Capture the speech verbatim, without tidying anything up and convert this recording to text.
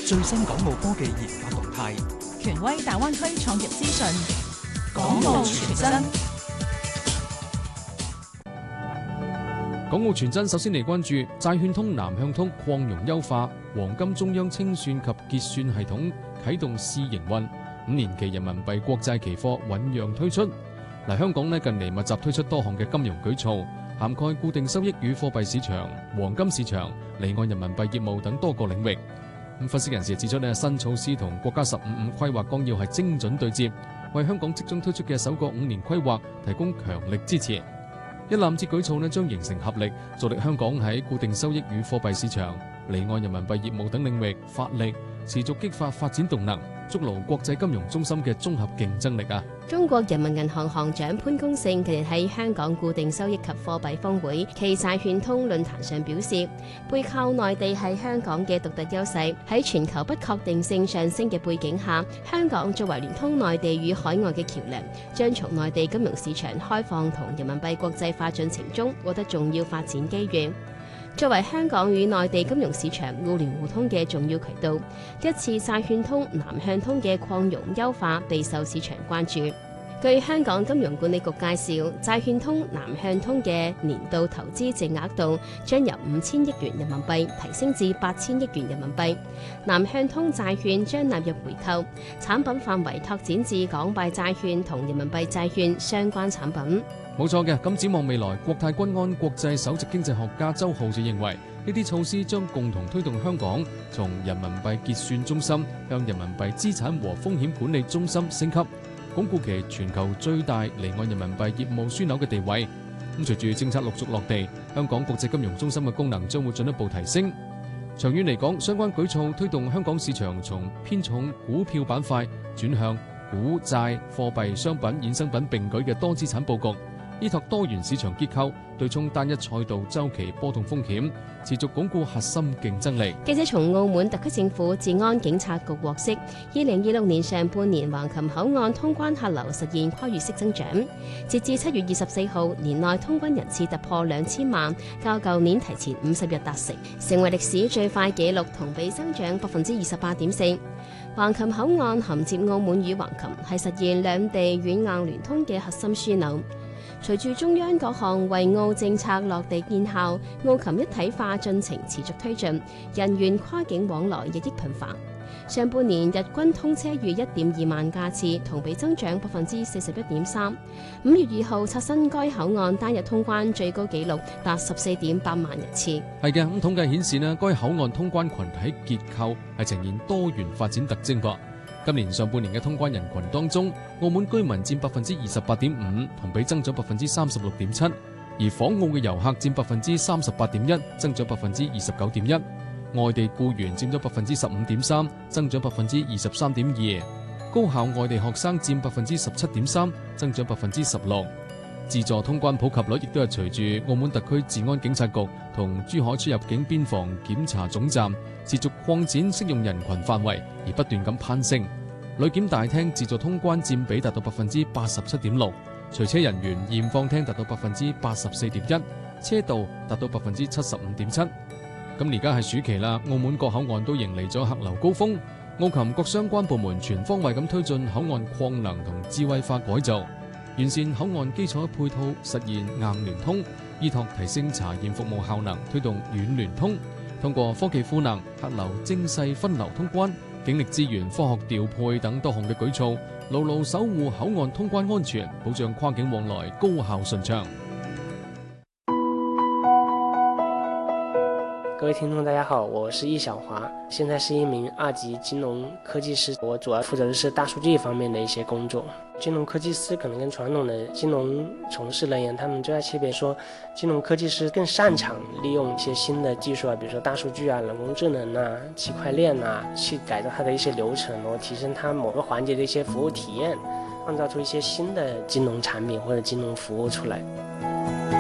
最新港澳科技研發動態， 權威大灣區創業資訊， 港澳傳真。 港澳傳真首先嚟關注債券通南向通擴容優化，黃金中央清算及結算系統啟動試營運，五年期人民幣國債期貨醞釀推出。嗱，香港呢近年密集推出多項嘅金融舉措，涵蓋固定收益與貨幣市場、黃金市場、離岸人民幣業務等多個領域。咁分析人士指出呢，新措施同國家十五五規劃綱要係精準對接，為香港即將推出嘅首個五年規劃提供強力支持。一攬子舉措呢將形成合力，助力香港喺固定收益與貨幣市場、離岸人民幣業務等領域發力，持續激發發展動能，築牢國際金融中心嘅綜合競爭力啊！ 中國人民銀行行長潘功勝近日喺香港固定收益及貨幣峰會暨債券通論壇上表示，背靠內地係香港嘅獨特優勢。喺全球不確定性上升嘅背景下，香港作為聯通內地與海外嘅橋梁，將從內地金融市場開放同人民幣國際化進程中獲得重要發展機遇。作為香港與內地金融市場互聯互通嘅重要渠道，一次債券通南向通嘅擴容優化備受市場關注。據香港金融管理局介紹，債券通南向通嘅年度投資淨額度將由五千億元人民幣提升至八千億元人民幣。南向通債券將納入回購，產品範圍拓展至港幣債券同人民幣債券相關產品。 冇錯嘅，咁展望未來，國泰君安國際首席經濟學家周浩就認為，呢啲措施將共同推動香港從人民幣結算中心向人民幣資產和風險管理中心升級，鞏固其全球最大離岸人民幣業務樞紐嘅地位。咁隨住政策陸續落地，香港國際金融中心嘅功能將會進一步提升。長遠嚟講，相關舉措推動香港市場從偏重股票板塊轉向股債貨幣商品衍生品並舉嘅多資產佈局，依託多元市場結構，對沖單一賽道週期波動風險，持續鞏固核心競爭力。 記者從澳門特區政府治安警察局獲悉，二零二六年上半年橫琴口岸通關客流實現跨越式增長，截至七月二十四號，年內通關人次突破兩千萬，較舊年提前五十日達成，成為歷史最快紀錄，同比增長百分之二十八點四。橫琴口岸銜接澳門與橫琴，係實現兩地軟硬聯通嘅核心樞紐。隨住中央各項惠澳政策落地見效，澳琴一體化進程持續推進，人員跨境往來日益頻繁。上半年日均通車逾一點二萬架次，同比增長百分之四十一點三。五月二號刷新該口岸單日通關最高紀錄，達十四點八萬人次。 係嘅，咁統計顯示呢，該口岸通關群體結構係呈現多元發展特徵噃。今年上半年嘅通關人群當中，澳門居民佔百分之二十八點五，同比增長百分之三十六點七；而訪澳嘅遊客佔百分之三十八點一，增長百分之二十九點一；外地僱員佔咗百分之十五點三，增長百分之二十三點二；高校外地學生佔百分之十七點三，增長百分之十六。自助通關普及率亦都係隨住澳門特區治安警察局同珠海出入境邊防檢查總站持續擴展適用人群範圍而不斷咁攀升。旅檢大廳自助通關佔比達到百分之八十七點六，隨車人員驗放廳達到百分之八十四點一，車道達到百分之七十五點七。咁而家係暑期啦，澳門各口岸都迎嚟咗客流高峰，澳琴各相關部門全方位咁推進口岸擴能同智慧化改造，完善口岸基礎配套，實現硬聯通，依託提升查驗服務效能，推動軟聯通，通過科技賦能、客流精細分流通關、警力資源科學調配等多項嘅舉措，牢牢守護口岸通關安全，保障跨境往來高效順暢。 各位聽眾大家好，我是易小華，現在是一名二級金融科技師，我主要負責的是大數據方面的一些工作。金融科技師可能跟傳統的金融從事人員，他們最大區別說，金融科技師更擅長利用一些新的技術啊，比如說大數據啊、人工智能啊、區塊鏈啊，去改造它的一些流程，然後提升它某個環節的一些服務體驗，創造出一些新的金融產品或者金融服務出來。